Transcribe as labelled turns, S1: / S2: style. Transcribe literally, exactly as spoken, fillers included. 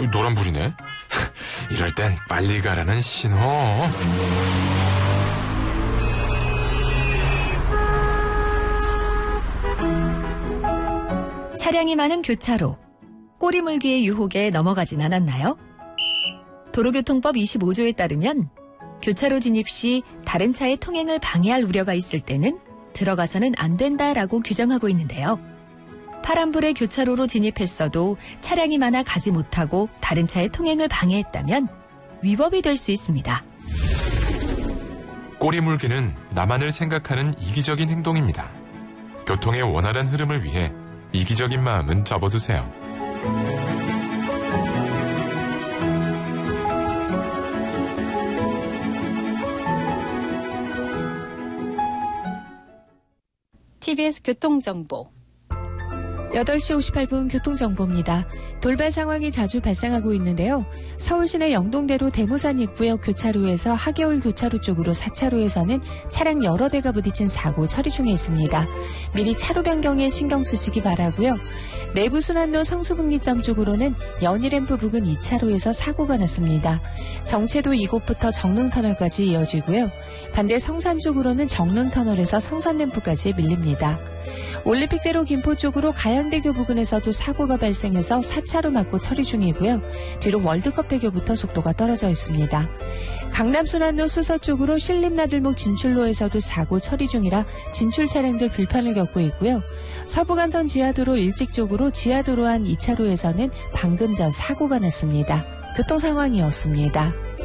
S1: 노란불이네. 이럴 땐 빨리 가라는 신호.
S2: 차량이 많은 교차로. 꼬리물기의 유혹에 넘어가진 않았나요? 도로교통법 이십오 조에 따르면 교차로 진입 시 다른 차의 통행을 방해할 우려가 있을 때는 들어가서는 안 된다라고 규정하고 있는데요. 파란불에 교차로로 진입했어도 차량이 많아 가지 못하고 다른 차의 통행을 방해했다면 위법이 될 수 있습니다.
S1: 꼬리물기는 나만을 생각하는 이기적인 행동입니다. 교통의 원활한 흐름을 위해 이기적인 마음은 접어두세요.
S3: 티비에스 교통정보
S4: 여덟 시 오십팔 분 교통정보입니다. 돌발 상황이 자주 발생하고 있는데요. 서울시내 영동대로 대무산 입구역 교차로에서 하계울 교차로 쪽으로 사 차로에서는 차량 여러 대가 부딪힌 사고 처리 중에 있습니다. 미리 차로 변경에 신경 쓰시기 바라고요. 내부순환로 성수분기점 쪽으로는 연희램프 부근 이 차로에서 사고가 났습니다. 정체도 이곳부터 정릉터널까지 이어지고요. 반대 성산 쪽으로는 정릉터널에서 성산램프까지 밀립니다. 올림픽대로 김포 쪽으로 가양대교 부근에서도 사고가 발생해서 사 차로 막고 처리 중이고요. 뒤로 월드컵대교부터 속도가 떨어져 있습니다. 강남순환로 수서 쪽으로 신림나들목 진출로에서도 사고 처리 중이라 진출 차량들 불편을 겪고 있고요. 서부간선 지하도로 일찍 쪽으로 지하도로 안 이 차로에서는 방금 전 사고가 났습니다. 교통 상황이었습니다.